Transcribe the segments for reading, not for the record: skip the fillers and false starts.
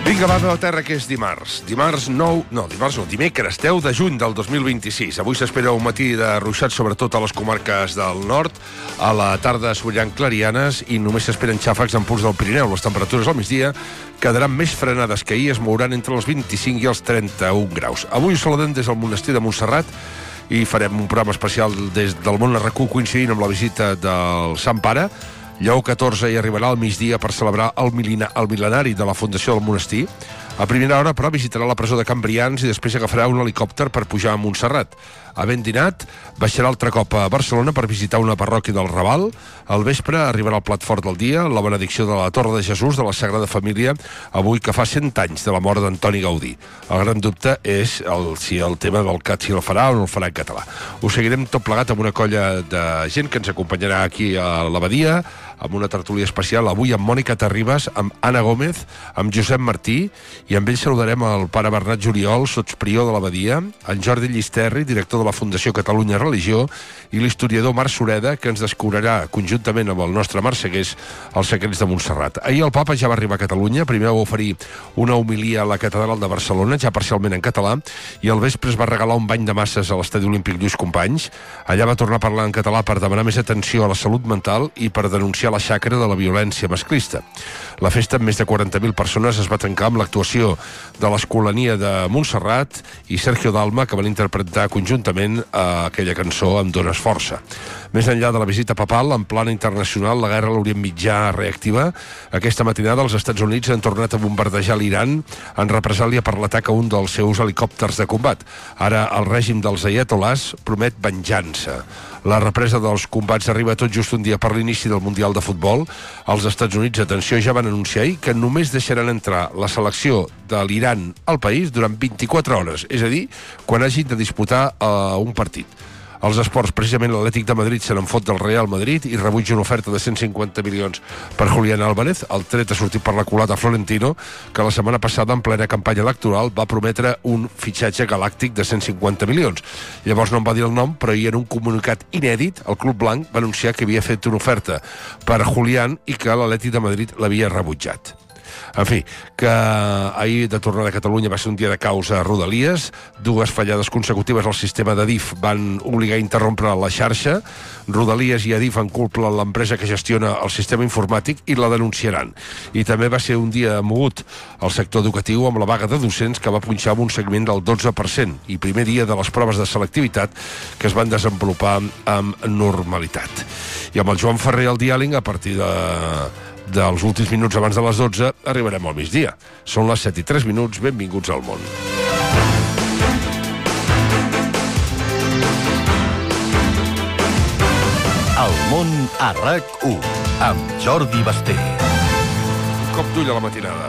Vinga, va, veu terra, que és dimarts. Dimecres 10 de juny del 2026. Avui s'espera un matí de ruixat, sobretot a les comarques del nord. A la tarda s'obriran clarianes i només s'esperen xàfecs en punts del Pirineu. Les temperatures al migdia quedaran més frenades que ahir, es mouran entre els 25 i els 31 graus. Avui us saludem des del monestir de Montserrat i farem un programa especial des del món RQ coincidint amb la visita del Sant Pare. Lleó XIV hi arribarà al migdia per celebrar el mil·lenari de la fundació del monestir. A primera hora, però, visitarà la presó de Can Brians i després agafarà un helicòpter per pujar a Montserrat. Havent dinat, baixarà altre cop a Barcelona per visitar una parròquia del Raval. Al vespre arribarà el plat fort del dia, la benedicció de la Torre de Jesús de la Sagrada Família, avui que fa 100 anys de la mort d'Antoni Gaudí. El gran dubte és si el tema del CAT si el farà o no el farà en català. Ho seguirem tot plegat amb una colla de gent que ens acompanyarà aquí a l'Abadia, amb una tertúlia especial, avui amb Mònica Terribas, amb Anna Gómez, amb Josep Martí, i amb ell saludarem el pare Bernat Juriol, sotsprior de l'Abadia, en Jordi Llisterri, director de la Fundació Catalunya Religió, i l'historiador Marc Sureda, que ens descobrirà conjuntament amb el nostre Marc Segués els secrets de Montserrat. Ahir el papa ja va arribar a Catalunya, primer va oferir una homilia a la catedral de Barcelona, ja parcialment en català, i al vespre es va regalar un bany de masses a l'estadi olímpic Lluís Companys. Allà va tornar a parlar en català per demanar més atenció a la salut mental i per denunciar la xacra de la violència masclista. La festa amb més de 40.000 persones es va tancar amb l'actuació de l'Escolania de Montserrat i Sergio Dalma, que van interpretar conjuntament aquella cançó Em dones força. Més enllà de la visita papal, en plana internacional, la guerra a l'Orient Mitjà reactiva. Aquesta matinada els Estats Units han tornat a bombardejar l'Iran en represàlia per l'atac a un dels seus helicòpters de combat. Ara el règim dels aietolars promet venjança. La represa dels combats arriba tot just un dia per l'inici del Mundial de Futbol. Els Estats Units, atenció, ja van anunciar ahir que només deixaran entrar la selecció de l'Iran al país durant 24 hores, és a dir, quan hagin de disputar un partit. Els esports, precisament l'Atlètic de Madrid se n'en fot del Real Madrid i rebutja una oferta de 150 milions per Julián Álvarez, el tret ha sortit per la culata Florentino, que la setmana passada, en plena campanya electoral, va prometre un fitxatge galàctic de 150 milions. Llavors no en va dir el nom, però hi en un comunicat inèdit, el Club Blanc va anunciar que havia fet una oferta per Julián i que l'Atlètic de Madrid l'havia rebutjat. En fi, que ahir de tornada a Catalunya va ser un dia de caos a Rodalies, dues fallades consecutives al sistema d'Adif van obligar a interrompre la xarxa, Rodalies i Adif en culpa l'empresa que gestiona el sistema informàtic i la denunciaran. I també va ser un dia mogut al sector educatiu amb la vaga de docents que va punxar amb un segment del 12% i primer dia de les proves de selectivitat que es van desenvolupar amb normalitat. I amb el Joan Ferrer al diàleg, a partir dels últims minuts abans de les 12, arribarem al migdia. Són les 7:03, benvinguts al món. El món a RAC1, amb Jordi Basté. Un cop d'ull a la matinada.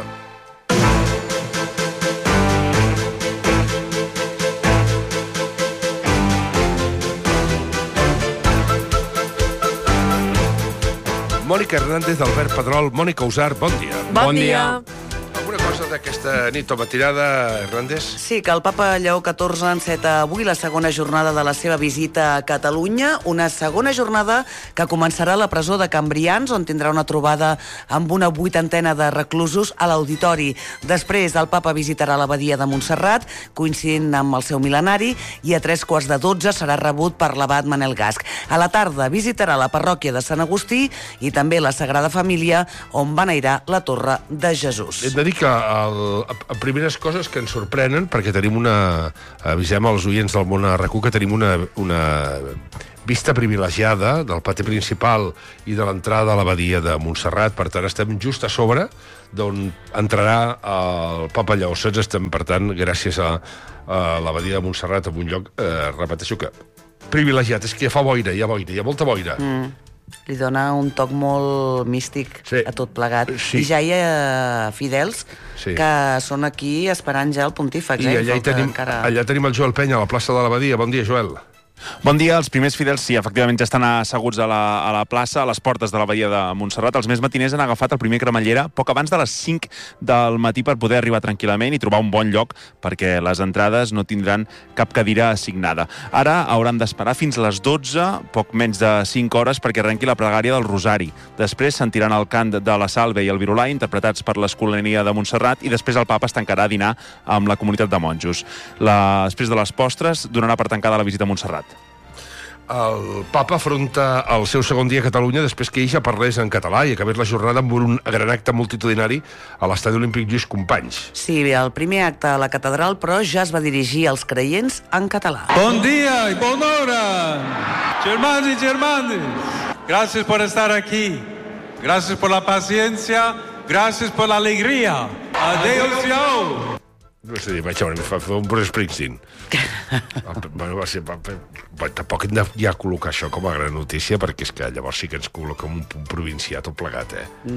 Mònica Hernández, Albert Pedrol, Mònica Usar, bon dia. Bon dia. Alguna cosa d'aquesta nit o matinada, Hernández? Sí, que el papa Lleó XIV enceta avui la segona jornada de la seva visita a Catalunya, una segona jornada que començarà a la presó de Can Brians, on tindrà una trobada amb una 80ena de reclusos a l'auditori. Després, el papa visitarà l'abadia de Montserrat, coincidint amb el seu mil·lenari, i a 11:45 serà rebut per l'abat Manel Gasc. A la tarda visitarà la parròquia de Sant Agustí i també la Sagrada Família, on beneirar la Torre de Jesús. Hem de dir que primeres coses que ens sorprenen, perquè tenim avisem als oients del món RQ que tenim una vista privilegiada del pati principal i de l'entrada a l'abadia de Montserrat. Per tant, estem just a sobre d'on entrarà el papa Lleó XVI. Estem, per tant, gràcies a l'abadia de Montserrat, en un lloc, repeteixo que privilegiat. És que ja fa boira, hi ha molta boira. Li dona un toc molt místic a tot plegat. Sí. I ja hi ha fidels que són aquí esperant ja el pontífex. I allà tenim el Joel Penya, a la plaça de l'abadia. Bon dia, Joel. Bon dia. Els primers fidels, sí, efectivament, ja estan asseguts a la plaça, a les portes de la Badia de Montserrat. Els més matiners han agafat el primer cremallera poc abans de les 5 del matí per poder arribar tranquil·lament i trobar un bon lloc, perquè les entrades no tindran cap cadira assignada. Ara hauran d'esperar fins a les 12, poc menys de 5 hores, perquè arrenqui la pregària del Rosari. Després sentiran el cant de la Salve i el Virolai, interpretats per l'Escolania de Montserrat, i després el papa es tancarà a dinar amb la comunitat de monjos. Després de les postres, donarà per tancada la visita a Montserrat. El papa afronta el seu segon dia a Catalunya després que ell ja parlés en català i acabés la jornada amb un gran acte multitudinari a l'Estadi Olímpic Lluís Companys. Sí, el primer acte a la catedral, però ja es va dirigir als creients en català. Bon dia i bona hora, germans i germanes. Gràcies per estar aquí. Gràcies per la paciència. Gràcies per l'alegria. Adéu-siau. No sé dir, vaig a fer un Bruce Springsteen. Bueno, tampoc hem de ja col·locar això com a gran notícia, perquè és que llavors sí que ens col·loca un punt provincià tot plegat,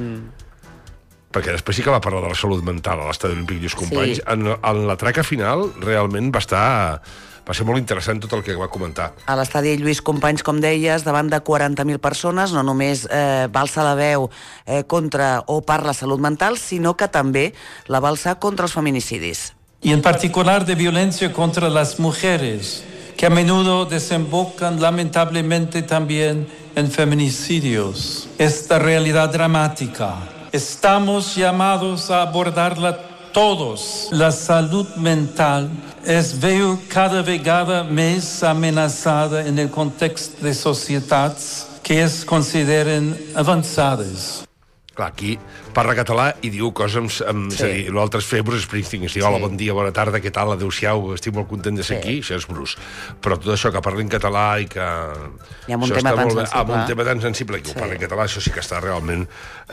Perquè després sí que va parlar de la salut mental a l'Estadi Olímpic Lluís Companys. Sí. En la traca final realment va ser molt interessant tot el que va comentar. A l'Estadi Lluís Companys, com deies, davant de 40.000 persones, no només va alçar la veu contra o per la salut mental, sinó que també la va alçar contra els feminicidis. Y en particular de violencia contra las mujeres, que a menudo desembocan lamentablemente también en feminicidios. Esta realidad dramática, estamos llamados a abordarla todos. La salud mental es veo cada vegada més amenaçada en el context de societats que es consideren avançades. Clar, aquí parla català i diu coses amb és a dir, l'altre és fer Bruce Springsteen, és dir, hola, bon dia, bona tarda, què tal, adéu-siau, estic molt content de ser aquí, això és Bruce. Però tot això que parli en català i que... I amb un tema tan sensible. Amb un tema tan sensible, que ho parli en català, això sí que està realment...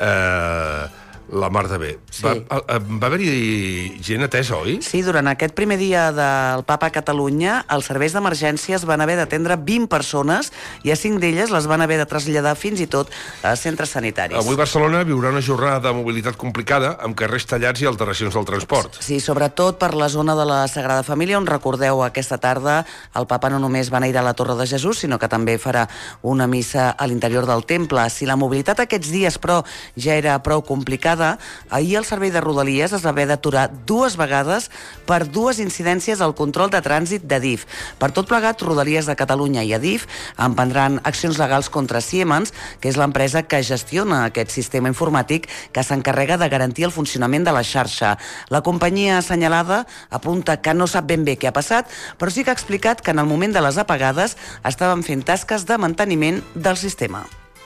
la mar de bé. Sí. Va haver-hi gent atesa, oi? Sí, durant aquest primer dia del Papa a Catalunya, els serveis d'emergències van haver d'atendre 20 persones i a 5 d'elles les van haver de traslladar fins i tot a centres sanitaris. Avui Barcelona viurà una jornada de mobilitat complicada amb carrers tallats i alteracions del transport. Sí, sobretot per la zona de la Sagrada Família, on recordeu aquesta tarda el Papa no només va anar a la Torre de Jesús, sinó que també farà una missa a l'interior del temple. Si la mobilitat aquests dies, però, ja era prou complicada, ahir el servei de Rodalies es va haver d'aturar 2 vegades per 2 incidències al control de trànsit d'Adif. Per tot plegat, Rodalies de Catalunya i Adif emprendran accions legals contra Siemens, que és l'empresa que gestiona aquest sistema informàtic que s'encarrega de garantir el funcionament de la xarxa. La companyia assenyalada apunta que no sap ben bé què ha passat, però sí que ha explicat que en el moment de les apagades estaven fent tasques de manteniment del sistema.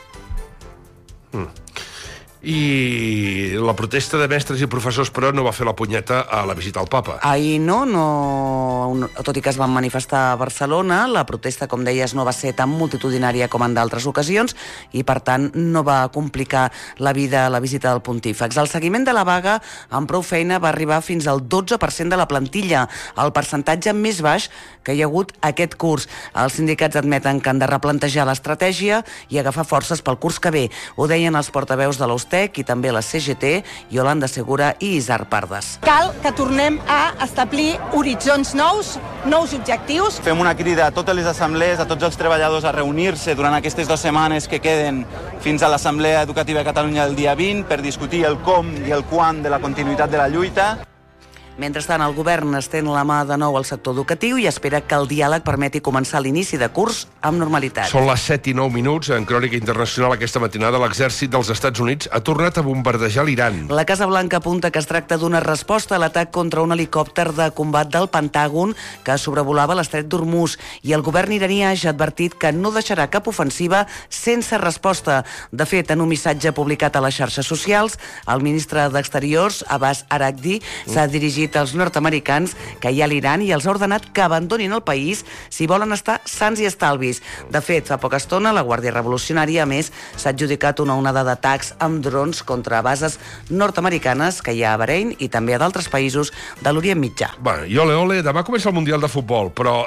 I la protesta de mestres i professors, però, no va fer la punyeta a la visita al papa. Ahir no, tot i que es van manifestar a Barcelona, la protesta, com deies, no va ser tan multitudinària com en d'altres ocasions i, per tant, no va complicar la vida a la visita del pontífex. El seguiment de la vaga, amb prou feina, va arribar fins al 12% de la plantilla, el percentatge més baix que hi ha hagut aquest curs. Els sindicats admeten que han de replantejar l'estratègia i agafar forces pel curs que ve. Ho deien els portaveus de l'Austec i també la CGT, Yolanda Segura i Isar Pardes. Cal que tornem a establir horitzons nous objectius. Fem una crida a totes les assemblees, a tots els treballadors a reunir-se durant aquestes 2 setmanes que queden fins a l'Assemblea Educativa de Catalunya del dia 20 per discutir el com i el quan de la continuïtat de la lluita. Mentrestant, el govern estén la mà de nou al sector educatiu i espera que el diàleg permeti començar l'inici de curs amb normalitat. Són les 7:09. En Crònica Internacional aquesta matinada l'exèrcit dels Estats Units ha tornat a bombardejar l'Iran. La Casa Blanca apunta que es tracta d'una resposta a l'atac contra un helicòpter de combat del Pentàgon que sobrevolava l'estret d'Hormuz, i el govern iranià ja ha advertit que no deixarà cap ofensiva sense resposta. De fet, en un missatge publicat a les xarxes socials, el ministre d'Exteriors, Abbas Araqdi, s'ha dirigit als nord-americans que hi ha a l'Iran i els ha ordenat que abandonin el país si volen estar sants i estalvis. De fet, fa poca estona, la Guàrdia Revolucionària, a més, s'ha adjudicat una onada d'atacs amb drons contra bases nord-americanes que hi ha a Bahrein i també a d'altres països de l'Orient Mitjà. Bueno, i ole, demà comença el Mundial de Futbol, però...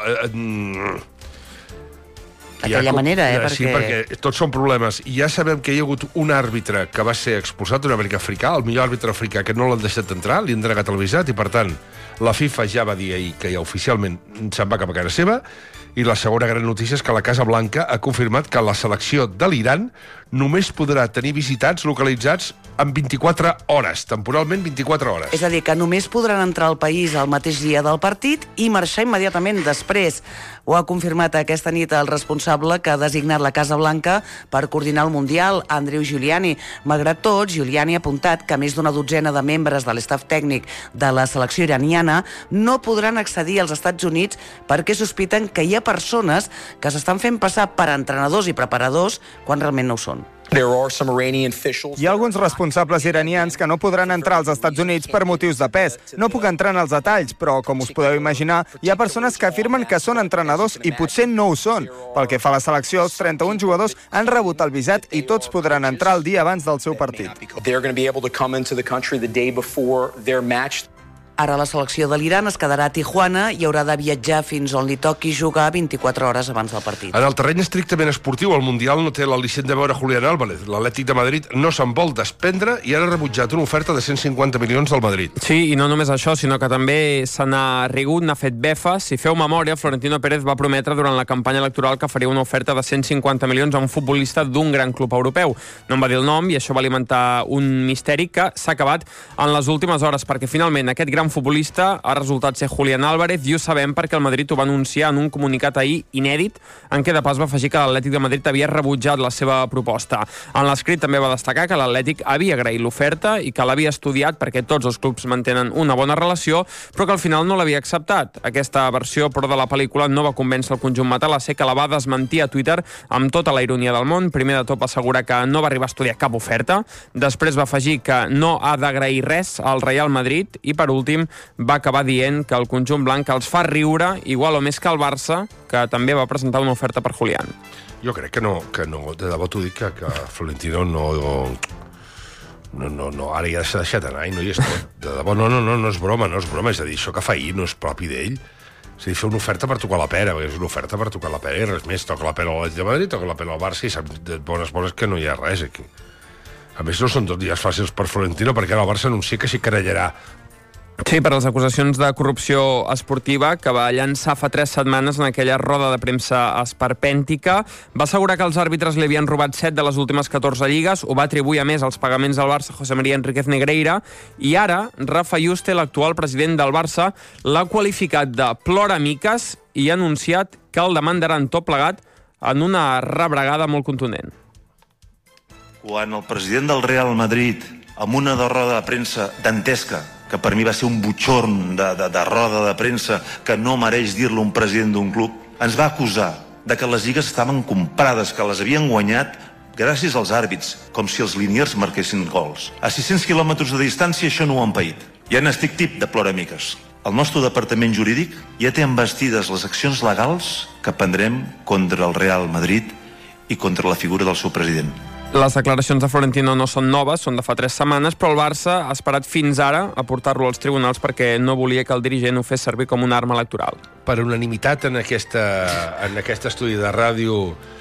D'aquella manera, Sí, perquè tots són problemes. I ja sabem que hi ha hagut un àrbitre que va ser expulsat, un àrbitre africà, el millor àrbitre africà, que no l'han deixat entrar, li han entregat el visat, i per tant la FIFA ja va dir ahir que ja oficialment se'n va cap a casa seva, I la segona gran notícia és que la Casa Blanca ha confirmat que la selecció de l'Iran només podrà tenir visitats localitzats en 24 hores, temporalment 24 hores. És a dir, que només podran entrar al país el mateix dia del partit i marxar immediatament després. Ho ha confirmat aquesta nit el responsable que ha designat la Casa Blanca per coordinar el Mundial, Andrew Giuliani. Malgrat tot, Giuliani ha apuntat que més d'una dotzena de membres de l'estaf tècnic de la selecció iraniana no podran accedir als Estats Units perquè sospiten que hi ha persones que s'estan fent passar per entrenadors i preparadors quan realment no ho són. Hi ha alguns responsables iranians que no podran entrar als Estats Units per motius de pes. No puc entrar en els detalls, però, com us podeu imaginar, hi ha persones que afirmen que són entrenadors i potser no ho són. Pel que fa a la selecció, els 31 jugadors han rebut el visat i tots podran entrar el dia abans del seu partit. Ara la selecció de l'Iran es quedarà a Tijuana i haurà de viatjar fins on li toqui jugar 24 hores abans del partit. En el terreny estrictament esportiu, el Mundial no té l'al·licient de veure Julián Álvarez. L'Atlètic de Madrid no se'n vol desprendre i ara ha rebutjat una oferta de 150 milions del Madrid. Sí, i no només això, sinó que també se n'ha rigut, n'ha fet befa. Si feu memòria, Florentino Pérez va prometre durant la campanya electoral que faria una oferta de 150 milions a un futbolista d'un gran club europeu. No en va dir el nom i això va alimentar un misteri que s'ha acabat en les últimes hores, perquè finalment aquest gran futbolista ha resultat ser Julián Álvarez i ho sabem perquè el Madrid ho va anunciar en un comunicat ahir inèdit en què de pas va afegir que l'Atlètic de Madrid havia rebutjat la seva proposta. En l'escrit també va destacar que l'Atlètic havia agraït l'oferta i que l'havia estudiat perquè tots els clubs mantenen una bona relació, però que al final no l'havia acceptat. Aquesta versió, però, de la pel·lícula no va convèncer el conjunt matalasser, que la va desmentir a Twitter amb tota la ironia del món. Primer de tot va assegurar que no va arribar a estudiar cap oferta, després va afegir que no ha d'agrair res al Real Madrid i, per últim, va acabar dient que el conjunt blanc els fa riure igual o més que el Barça, que també va presentar una oferta per Julián. Jo crec que no, de debò t'ho dic, que Florentino no, ara ja s'ha deixat anar i no hi és tot. De debò, no és broma, és a dir, això que fa ahir no és propi d'ell. És a dir, fer una oferta per tocar la pera, perquè és una oferta per tocar la pera i res més. Toca la pera a l'Atlètic de Madrid, toca la pera al Barça i sap de bones que no hi ha res aquí. A més, no són 2 dies fàcils per Florentino, perquè ara el Barça anuncia que s'hi querellarà. Sí, per les acusacions de corrupció esportiva que va llançar fa 3 setmanes en aquella roda de premsa esperpèntica. Va assegurar que els àrbitres li havien robat 7 de les últimes 14 lligues, ho va atribuir a més als pagaments del Barça José María Enríquez Negreira, i ara Rafa Yuste, l'actual president del Barça, l'ha qualificat de ploramiques i ha anunciat que el demandaran tot plegat en una rebregada molt contundent. Quan el president del Real Madrid, amb una roda de premsa dantesca, que per mi va ser un butxorn de roda de premsa que no mereix dir-lo un president d'un club, ens va acusar de que les lligues estaven comprades, que les havien guanyat gràcies als àrbits, com si els liniers marquessin gols. A 600 quilòmetres de distància això no ho han paït. Ja n'estic tip de ploramiques. El nostre departament jurídic ja té embestides les accions legals que prendrem contra el Real Madrid i contra la figura del seu president. Les declaracions de Florentino no són noves, són de fa 3 setmanes, però el Barça ha esperat fins ara a portar-lo als tribunals perquè no volia que el dirigent ho fes servir com una arma electoral. Per unanimitat en aquest estudi de ràdio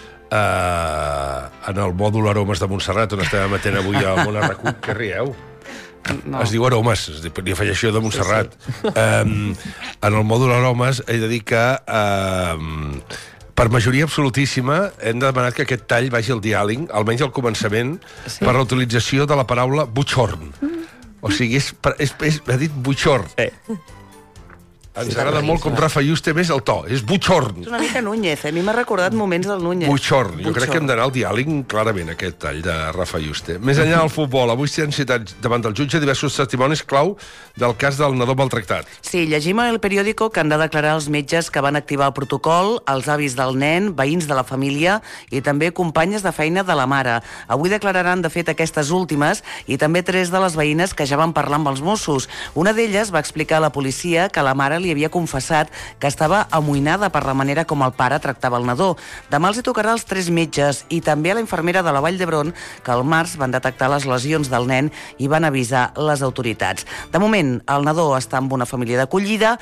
en el mòdul Aromes de Montserrat, on estem emetent avui a Mona RAC1, què rieu? No. Es diu Aromes, li afegeixo de Montserrat. Sí. En el mòdul Aromes he de dir que per majoria absolutíssima hem demanat que aquest tall vagi al diàleg, almenys al començament, sí, per la utilització de la paraula butxorn. O sigui, ha dit butxorn. Sí. Ens agrada molt com Rafa Yuste, més el to. És butxorn. És una mica Núñez, a mi m'ha recordat moments del Núñez. Butxorn. Jo crec que hem d'anar al diàleg clarament, aquest tall de Rafa Yuste. Més enllà del futbol, avui s'han citat davant del jutge diversos testimonis clau del cas del nadó maltractat. Sí, llegim a El Periódico que han de declarar els metges que van activar el protocol, els avis del nen, veïns de la família i també companyes de feina de la mare. Avui declararan, de fet, aquestes últimes i també 3 de les veïnes que ja van parlar amb els Mossos. Una d'elles va explicar a la policia que la mare li havia confessat que estava amoïnada per la manera com el pare tractava el nadó. Demà els hi tocarà als 3 metges i també a la infermera de la Vall d'Hebron, que al març van detectar les lesions del nen i van avisar les autoritats. De moment, el nadó està amb una família d'acollida